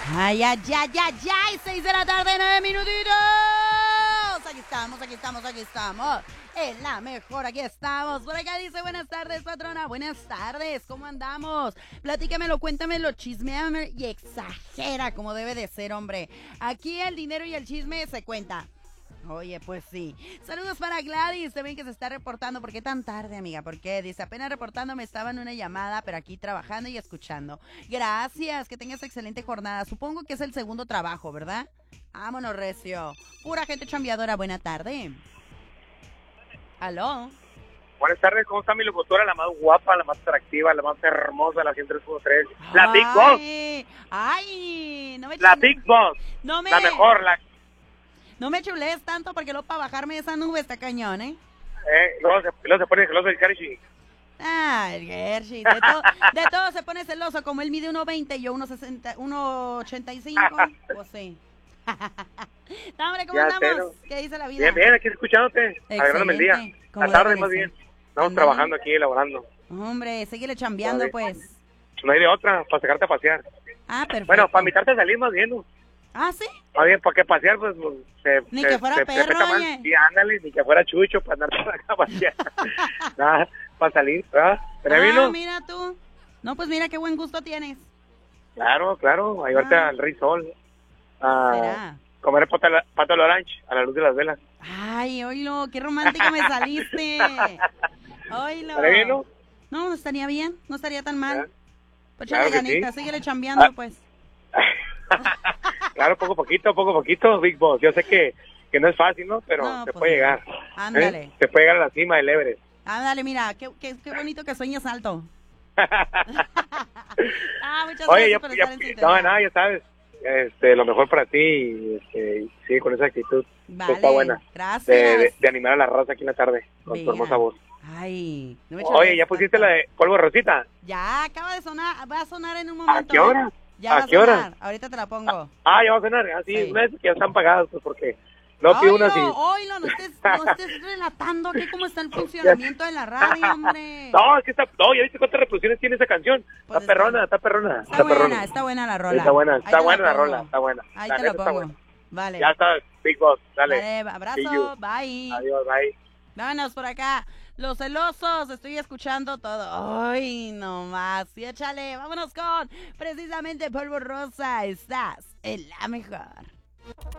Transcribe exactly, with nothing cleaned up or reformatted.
Ay, ay, ay, ay, ay, seis de la tarde, nueve minutitos. Aquí estamos, aquí estamos, aquí estamos. En la mejor, aquí estamos. Por acá dice, buenas tardes, patrona. Buenas tardes, ¿cómo andamos? Platícamelo, cuéntamelo, chismeame y exagera como debe de ser, hombre. Aquí el dinero y el chisme se cuenta. Oye, pues sí. Saludos para Gladys. Se ven que se está reportando. ¿Por qué tan tarde, amiga? ¿Por qué? Dice, apenas reportándome, estaba en una llamada, pero aquí trabajando y escuchando. Gracias, que tengas excelente jornada. Supongo que es el segundo trabajo, ¿verdad? Vámonos, recio. Pura gente chambeadora. Buena tarde. ¿Aló? Buenas tardes, ¿cómo está mi locutora? La más guapa, la más atractiva, la más hermosa, la ciento tres punto tres. La Big Boss. Ay, no me La chule- Big Boss. no me, La mejor, la... No me chulees tanto porque luego para bajarme de esa nube está cañón, ¿eh? Eh, luego, se, luego se pone celoso el Carichi. Ah, el Gershi. De, to- de todo se pone celoso. Como él mide uno veinte y yo uno sesenta, uno ochenta y cinco. Pues sí. No, hombre, ¿cómo Ya, andamos? cero. ¿Qué dice la vida? Bien, bien, aquí escuchándote, alegrándome el día. Excelente. Como La tarde debe de más ser. bien. Estamos Ándale. trabajando aquí, elaborando. Hombre, síguele chambeando, Vale. pues. No hay de otra, para sacarte a pasear. Ah, perfecto. Bueno, para invitarte a salir más bien, ¿no? Ah, ¿sí? Más bien, para que pasear, pues, pues, se, Ni se- que fuera se- se perro, peta mal. oye. Sí, ándale, ni que fuera chucho para andar por acá a pasear. Nada, para salir, ¿verdad? ¿Pero Ah, vino? mira tú. No, pues mira qué buen gusto tienes. Claro, claro, a llevarte Ah. al Rey Sol, a ¿Será? comer pato, a la- pato al orange a la luz de las velas. Ay, oílo, qué romántica me saliste. Oílo. ¿Para bien, no? No, no estaría bien, no estaría tan mal. ¿Ya? Pues Claro échale que sí. ganitas, síguele chambeando, Ah. pues. Claro, poco a poquito, poco a poquito, Big Boss. Yo sé que, que no es fácil, ¿no? Pero No, se pues puede no. llegar. Ándale. ¿eh? Se puede llegar a la cima del Everest. Ándale, mira, qué, qué, qué bonito que sueñas alto. Ah, muchas Oye, gracias ya, por ya, estar en no, sintonía. nada, ya sabes. Este, lo mejor para ti y este, sí, con esa actitud que Vale, está buena. gracias. De, de, de animar a la raza aquí en la tarde con tu Mira. hermosa voz. Ay, no me Oye, chulees ¿ya pusiste tanto. la de polvo rosita? Ya, acaba de sonar, va a sonar en un momento. ¿A qué hora? ¿eh? Ya ¿A va a qué hora? sonar, ahorita te la pongo. Ah, ya va a sonar. Ah, sí, Sí. una vez que ya están pagadas, pues porque no pido una así. Oílo, oílo, no estés, no estés relatando aquí cómo está el funcionamiento de la radio, hombre. No, es que está, no, ya viste cuántas reproducciones tiene esa canción. Pues está está- perrona, está perrona. Está buena, perrona. está buena la rola. Está buena, Ahí está te buena la pongo. rola, está buena. Ahí La te la neta está pongo. buena. Vale. Ya está, Big Boss, dale. Vale, See you. abrazo, bye. Adiós, bye. Vámonos por acá. Los celosos, estoy escuchando todo. Ay, no más. Y échale, vámonos con precisamente Polvo Rosa. Estás en la mejor.